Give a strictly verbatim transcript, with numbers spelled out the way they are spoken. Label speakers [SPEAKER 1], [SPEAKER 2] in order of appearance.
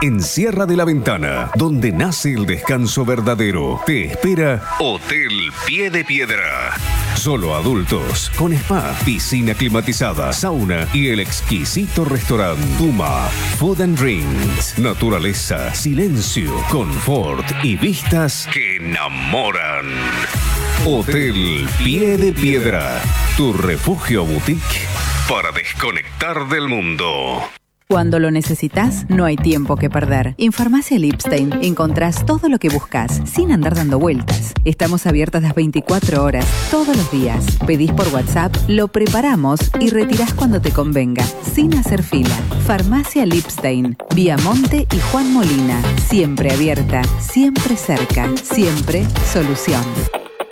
[SPEAKER 1] En Sierra de la Ventana, donde nace el descanso verdadero, te espera Hotel Pie de Piedra. Solo adultos, con spa, piscina climatizada, sauna y el exquisito restaurante Puma. Food and Drinks, naturaleza, silencio, confort y vistas que enamoran. Hotel Pie de Piedra, tu refugio boutique para desconectar del mundo.
[SPEAKER 2] Cuando lo necesitas, no hay tiempo que perder. En Farmacia Lipstein encontrás todo lo que buscas, sin andar dando vueltas. Estamos abiertas las veinticuatro horas, todos los días. Pedís por WhatsApp, lo preparamos y retirás cuando te convenga, sin hacer fila. Farmacia Lipstein, Viamonte y Juan Molina. Siempre abierta, siempre cerca, siempre solución.